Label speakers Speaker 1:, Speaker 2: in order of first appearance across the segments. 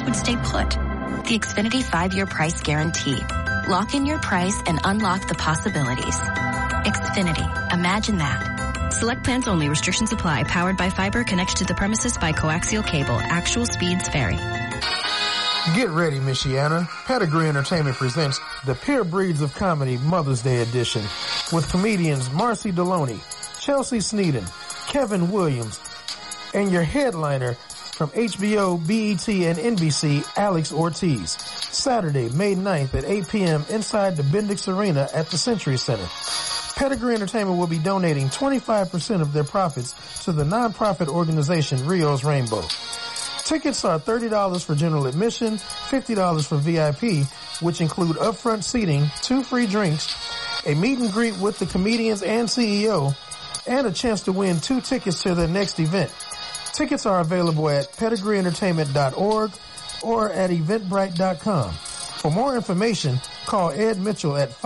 Speaker 1: would stay put. The Xfinity 5-year price guarantee. Lock in your price and unlock the possibilities. Xfinity. Imagine that.
Speaker 2: Select plans only. Restrictions apply. Powered by fiber. Connected to the premises by coaxial cable. Actual speeds vary.
Speaker 3: Get ready, Michiana. Pedigree Entertainment presents the Pure Breeds of Comedy Mother's Day edition with comedians Marcy Deloney, Chelsea Sneeden, Kevin Williams, and your headliner from HBO, BET, and NBC, Alex Ortiz. Saturday, May 9th at 8 p.m. inside the Bendix Arena at the Century Center. Pedigree Entertainment will be donating 25% of their profits to the nonprofit organization Rio's Rainbow. Tickets are $30 for general admission, $50 for VIP, which include upfront seating, 2 free drinks, a meet and greet with the comedians and CEO, and a chance to win 2 tickets to their next event. Tickets are available at pedigreeentertainment.org or at eventbrite.com. For more information, call Ed Mitchell at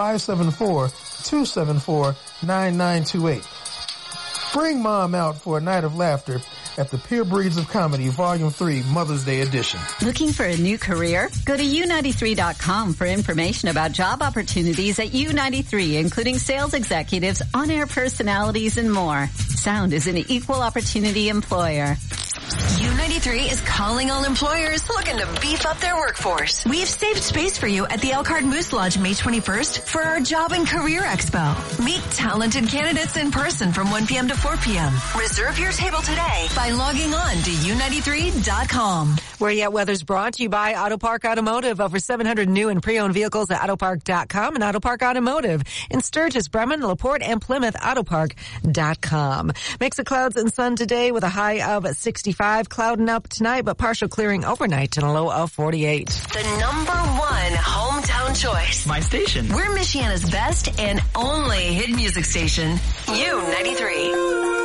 Speaker 3: 574-274-9928. Bring Mom out for a night of laughter at the Pure Breeds of Comedy Volume 3 Mother's Day edition.
Speaker 4: Looking for a new career? Go to U93.com for information about job opportunities at U93, including sales executives, on-air personalities, and more. Sound is an equal opportunity employer.
Speaker 5: U93 is calling all employers looking to beef up their workforce. We've saved space for you at the Elkhart Moose Lodge May 21st for our Job and Career Expo. Meet talented candidates in person from 1 p.m. to 4 p.m. Reserve your table today by logging on to U93.com.
Speaker 6: Where Yet Weather's brought to you by Auto Park Automotive. Over 700 new and pre-owned vehicles at autopark.com and Auto Park Automotive. In Sturgis, Bremen, LaPorte, and Plymouth, autopark.com. Mix of clouds and sun today with a high of 65. Clouding up tonight, but partial clearing overnight and a low of 48.
Speaker 5: The number 1 hometown choice.
Speaker 7: My station.
Speaker 5: We're Michiana's best and only hit music station. U93.